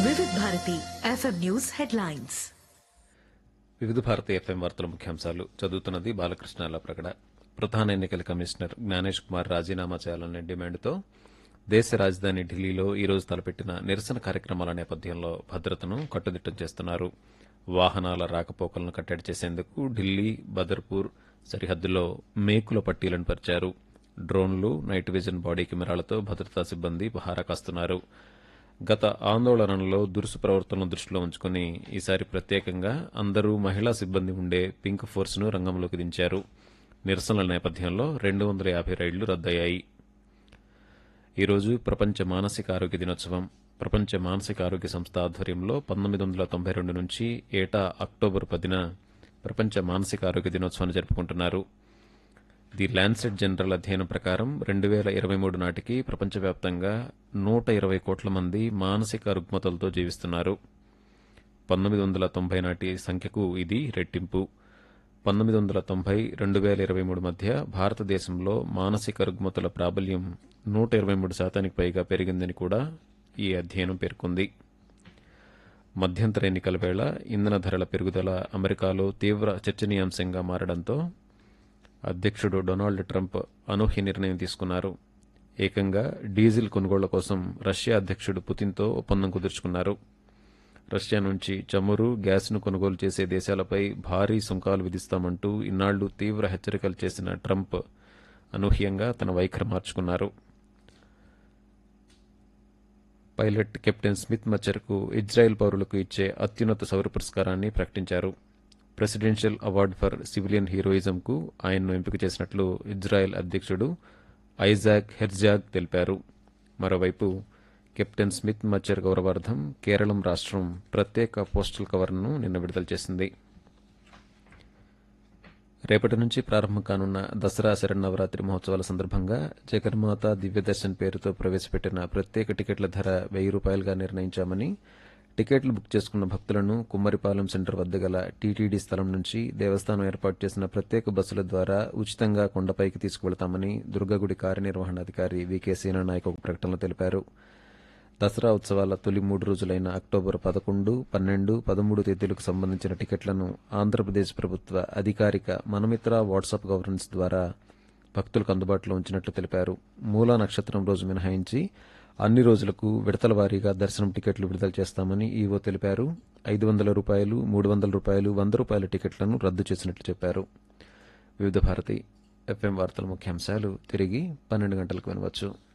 వివిధ Bharati FM news headlines. వివిధ Bharati FM వార్తల ముఖ్యాంశాలు చదువుతున్నది బాలకృష్ణ ప్రగడ. ప్రధాన ఎన్నికల కమిషనర్ జ్ఞానేష్ కుమార్ రాజీనామా చేయాలనే డిమాండ్తో దేశ రాజధాని ఢిల్లీలో ఈ రోజు తలపెట్టిన నిరసన కార్యక్రమాల నేపథ్యంలో భద్రతను కట్టుదిట్టం చేస్తున్నారు. వాహనాల రాకపోకలను కట్టడి చేసేందుకు ఢిల్లీ బదర్పూర్ సరిహద్దులో మేకుల పట్టీలను పరిచారు. డ్రోన్లు, నైట్ విజన్ బాడీ కెమెరాలతో భద్రతా సిబ్బంది పహారా కాస్తున్నారు. గత ఆందోళనలో దురుసు ప్రవర్తనను దృష్టిలో ఉంచుకుని ఈసారి ప్రత్యేకంగా అందరూ మహిళా సిబ్బంది ఉండే పింక్ ఫోర్స్ను రంగంలోకి దించారు. నిరసనల నేపథ్యంలో 250 రైళ్లు రద్దయ్యాయి. ఈరోజు ప్రపంచ మానసిక ఆరోగ్య దినోత్సవం. ప్రపంచ మానసిక ఆరోగ్య సంస్థ ఆధ్వర్యంలో 1992 నుంచి ఏటా అక్టోబర్ 10న ప్రపంచ మానసిక ఆరోగ్య దినోత్సవాన్ని జరుపుకుంటున్నారు. ది ల్యాన్సెట్ జనరల్ అధ్యయనం ప్రకారం 2023 నాటికి ప్రపంచవ్యాప్తంగా 120 కోట్ల మంది మానసిక రుగ్మతలతో జీవిస్తున్నారు. 1990 నాటి సంఖ్యకు ఇది రెట్టింపు. 1990-2023 మధ్య భారతదేశంలో మానసిక రుగ్మతల ప్రాబల్యం 123% పైగా పెరిగిందని కూడా ఈ అధ్యయనం పేర్కొంది. మధ్యంతర ఎన్నికల వేళ ఇంధన ధరల పెరుగుదల అమెరికాలో తీవ్ర చర్చనీయాంశంగా మారడంతో అధ్యక్షుడు డొనాల్డ్ ట్రంప్ అనూహ్య నిర్ణయం తీసుకున్నారు. ఏకంగా డీజిల్ కొనుగోళ్ల కోసం రష్యా అధ్యక్షుడు పుతిన్తో ఒప్పందం కుదుర్చుకున్నారు. రష్యా నుంచి చమురు, గ్యాస్ను కొనుగోలు చేసే దేశాలపై భారీ సుంకాలు విధిస్తామంటూ ఇన్నాళ్లు తీవ్ర హెచ్చరికలు చేసిన ట్రంప్ అనూహ్యంగా తన వైఖరి మార్చుకున్నారు. పైలట్ కెప్టెన్ స్మిత్ మచ్చర్కు ఇజ్రాయెల్ పౌరులకు ఇచ్చే అత్యున్నత శౌర్య పురస్కారాన్ని ప్రకటించారు. ప్రెసిడెన్షియల్ అవార్డు ఫర్ సివిలియన్ హీరోయిజంకు ఆయన్ను ఎంపిక చేసినట్లు ఇజ్రాయెల్ అధ్యక్షుడు ఐజాక్ హెర్జాగ్ తెలిపారు. మరోవైపు కెప్టెన్ స్మిత్ మచ్చర్ గౌరవార్థం కేరళం రాష్ట్రం ప్రత్యేక పోస్టల్ కవర్ను నిన్న విడుదల చేసింది. రేపటి నుంచి ప్రారంభం కానున్న దసరా శరన్నవరాత్రి మహోత్సవాల సందర్భంగా జగన్మాత దివ్యదర్శన్ పేరుతో ప్రవేశపెట్టిన ప్రత్యేక టికెట్ల ధర ₹1000గా నిర్ణయించామని టికెట్లు బుక్ చేసుకున్న భక్తులను కుమ్మరిపాలెం సెంటర్ వద్ద గల టీటీడీ స్థలం నుంచి దేవస్థానం ఏర్పాటు చేసిన ప్రత్యేక బస్సుల ద్వారా ఉచితంగా కొండపైకి తీసుకువెళతామని దుర్గగుడి కార్యనిర్వహణాధికారి వికే సేనానాయక్ ఒక ప్రకటనలో తెలిపారు. దసరా ఉత్సవాల తొలి 3 రోజులైన అక్టోబర్ 11, 12, 13 తేదీలకు సంబంధించిన టికెట్లను ఆంధ్రప్రదేశ్ ప్రభుత్వ అధికారిక మనమిత్ర వాట్సాప్ గవర్నెన్స్ ద్వారా భక్తులకు అందుబాటులో ఉంచినట్లు తెలిపారు. మూలా నక్షత్రం రోజు మినహాయించి అన్ని రోజులకు విడతల వారీగా దర్శనం టికెట్లు విడుదల చేస్తామని ఈవో తెలిపారు. ₹500, ₹300, ₹100 టికెట్లను రద్దు చేసినట్లు చెప్పారు. వివిధ భారతి ఎఫ్ఎం వార్తల ముఖ్యాంశాలు తిరిగి 12 గంటలకు వినవచ్చు.